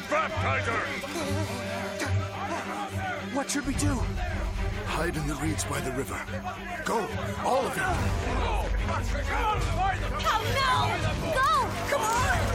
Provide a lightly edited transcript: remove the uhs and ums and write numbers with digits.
baptizer! What should we do? Hide in the reeds by the river. Go, all of you! Oh no! Go! Come on!